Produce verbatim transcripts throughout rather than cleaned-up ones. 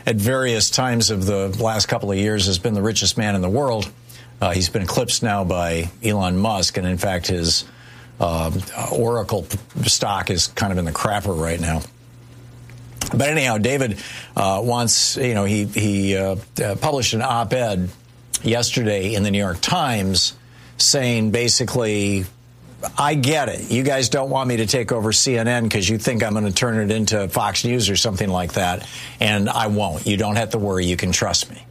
at various times of the last couple of years has been the richest man in the world. Uh, he's been eclipsed now by Elon Musk, and in fact, his uh, Oracle stock is kind of in the crapper right now. But anyhow, David uh, wants, you know, he, he uh, uh, published an op-ed yesterday in the New York Times saying basically, I get it. You guys don't want me to take over C N N because you think I'm going to turn it into Fox News or something like that, and I won't. You don't have to worry. You can trust me.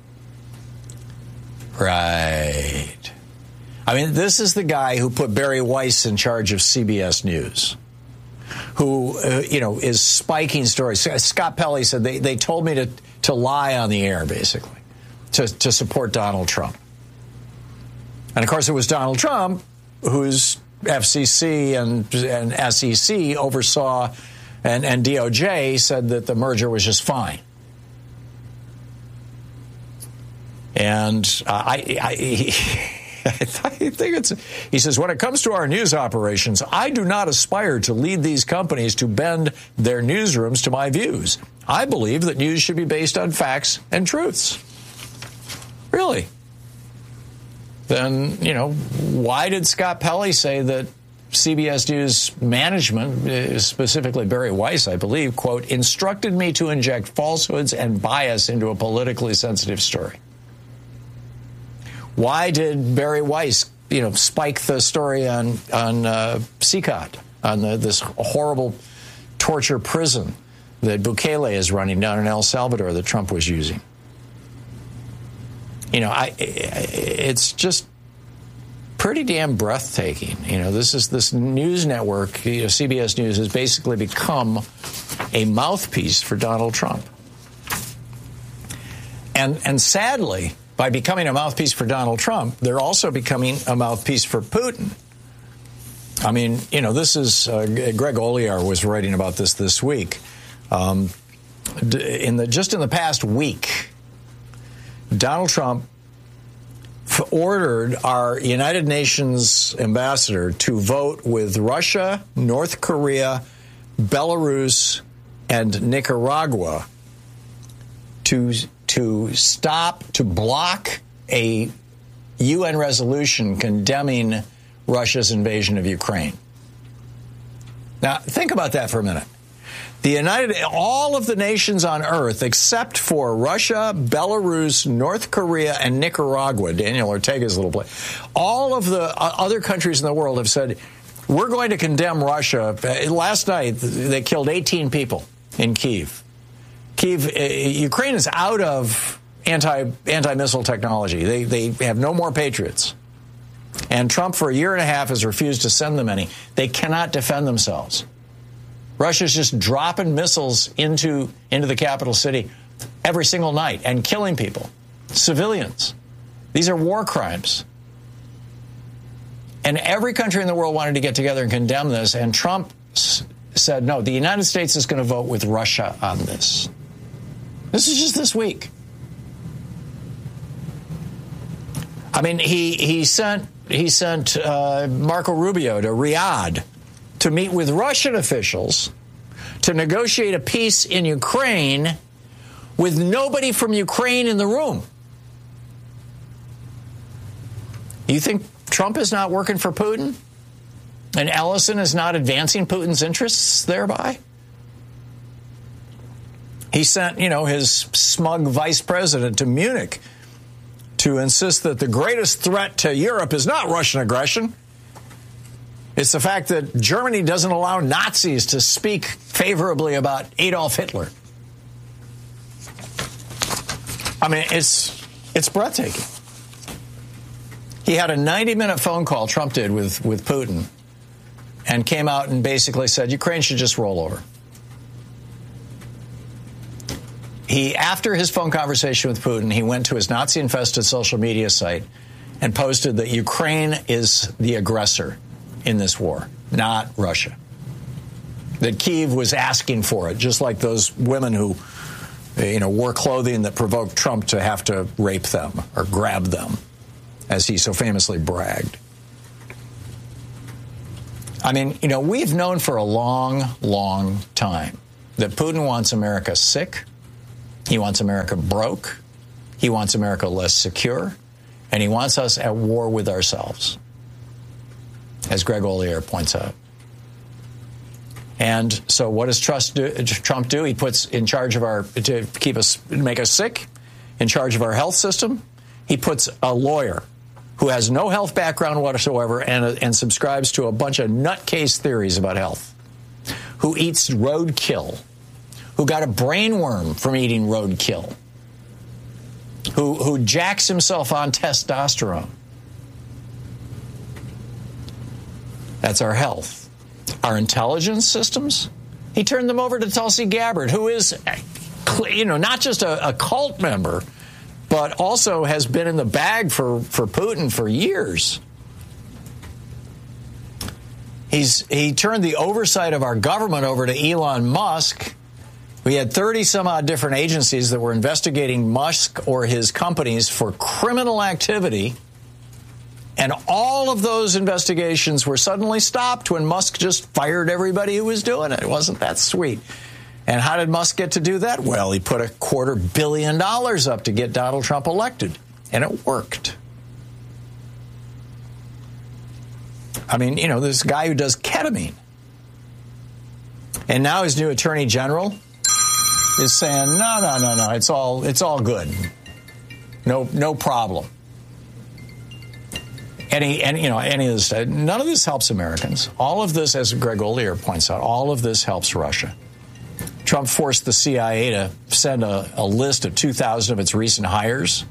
Right. I mean, this is the guy who put Barry Weiss in charge of C B S News, who, uh, you know, is spiking stories. Scott Pelley said they, they told me to, to lie on the air, basically, to, to support Donald Trump. And, of course, it was Donald Trump whose F C C and, and S E C oversaw, and, and D O J said that the merger was just fine. And uh, I, I, I think it's, he says, when it comes to our news operations, I do not aspire to lead these companies to bend their newsrooms to my views. I believe that news should be based on facts and truths. Really? Then, you know, why did Scott Pelley say that C B S News management, specifically Barry Weiss, I believe, quote, instructed me to inject falsehoods and bias into a politically sensitive story? Why did Barry Weiss, you know, spike the story on on uh, C C O T, on the, this horrible torture prison that Bukele is running down in El Salvador that Trump was using? You know, I, it's just pretty damn breathtaking. You know, this is this news network, you know, C B S News, has basically become a mouthpiece for Donald Trump. And and sadly, by becoming a mouthpiece for Donald Trump, they're also becoming a mouthpiece for Putin. I mean, you know, this is uh, Greg Olear was writing about this this week. Um, in the just in the past week, Donald Trump ordered our United Nations ambassador to vote with Russia, North Korea, Belarus, and Nicaragua to to stop, to block a U N resolution condemning Russia's invasion of Ukraine. Now, think about that for a minute. The United, all of the nations on earth, except for Russia, Belarus, North Korea, and Nicaragua, Daniel Ortega's little place, all of the other countries in the world have said, we're going to condemn Russia. Last night, they killed eighteen people in Kyiv. Kyiv, Ukraine is out of anti, anti-missile technology. They, they have no more Patriots. And Trump, for a year and a half, has refused to send them any. They cannot defend themselves. Russia's just dropping missiles into, into the capital city every single night and killing people, civilians. These are war crimes. And every country in the world wanted to get together and condemn this, and Trump s- said, no, the United States is going to vote with Russia on this. This is just this week. I mean, he, he sent, he sent uh, Marco Rubio to Riyadh to meet with Russian officials to negotiate a peace in Ukraine with nobody from Ukraine in the room. You think Trump is not working for Putin? And Ellison is not advancing Putin's interests thereby? He sent, you know, his smug vice president to Munich to insist that the greatest threat to Europe is not Russian aggression. It's the fact that Germany doesn't allow Nazis to speak favorably about Adolf Hitler. I mean, it's it's breathtaking. He had a ninety-minute phone call, Trump did, with, with Putin, and came out and basically said, Ukraine should just roll over. He, after his phone conversation with Putin, he went to his Nazi-infested social media site and posted that Ukraine is the aggressor in this war, not Russia. That Kyiv was asking for it, just like those women who, you know, wore clothing that provoked Trump to have to rape them or grab them, as he so famously bragged. I mean, you know, we've known for a long, long time that Putin wants America sick, He wants America broke. He wants America less secure. And he wants us at war with ourselves, as Greg Ollier points out. And so what does Trump do? He puts in charge of our, to keep us, make us sick, in charge of our health system. He puts a lawyer who has no health background whatsoever and, and subscribes to a bunch of nutcase theories about health, who eats roadkill, who got a brainworm from eating roadkill, who, who jacks himself on testosterone. That's our health. Our intelligence systems, he turned them over to Tulsi Gabbard, who is, you know, not just a, a cult member, but also has been in the bag for, for Putin for years. He's he turned the oversight of our government over to Elon Musk. We had thirty some odd different agencies that were investigating Musk or his companies for criminal activity. And all of those investigations were suddenly stopped when Musk just fired everybody who was doing it. Wasn't that sweet? And how did Musk get to do that? Well, he put a quarter billion dollars up to get Donald Trump elected. And it worked. I mean, you know, this guy who does ketamine. And now his new attorney general is saying, no, no, no, no, it's all it's all good. No, no problem. Any, any, you know, any of this, none of this helps Americans. All of this, as Greg Ollier points out, all of this helps Russia. Trump forced the C I A to send a, a list of two thousand of its recent hires.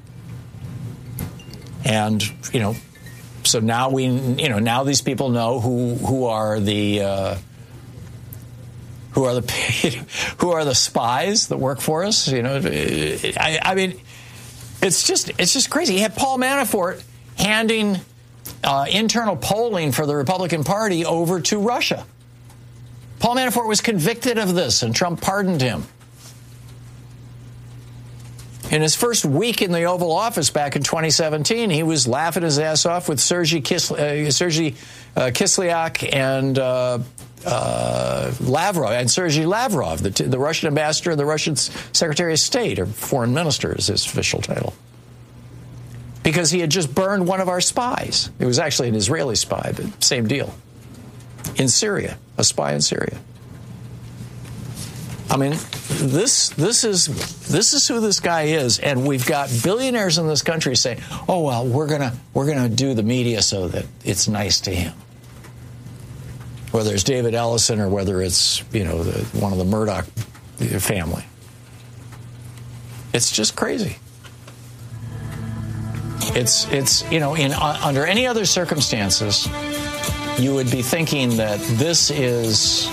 And, you know, so now we, you know, now these people know who, who are the, uh, who are the, who are the spies that work for us. You know, I, I mean, it's just, it's just crazy. You had Paul Manafort handing Uh, internal polling for the Republican Party over to Russia. Paul Manafort was convicted of this, and Trump pardoned him. In his first week in the Oval Office back in twenty seventeen, he was laughing his ass off with Sergei, Kisl- uh, Sergei uh, Kislyak and uh, uh, Lavrov, and Sergei Lavrov, the, t- the Russian ambassador, the Russian Secretary of State, or Foreign Minister is his official title. Because he had just burned one of our spies. It was actually an Israeli spy, but same deal. In Syria, a spy in Syria. I mean, this this is this is who this guy is, and we've got billionaires in this country saying, "Oh well, we're gonna we're gonna do the media so that it's nice to him." Whether it's David Ellison or whether it's you know the, one of the Murdoch family, it's just crazy. It's, it's you know, in uh, under any other circumstances, you would be thinking that this is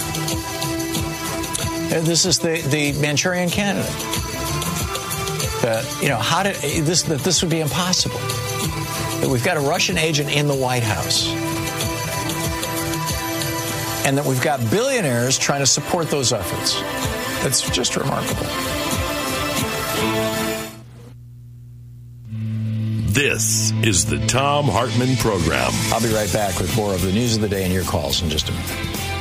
this is the, the Manchurian candidate. That, you know, how did this that this would be impossible. That we've got a Russian agent in the White House. And that we've got billionaires trying to support those efforts. It's just remarkable. This is the Thom Hartmann Program. I'll be right back with more of the news of the day and your calls in just a minute.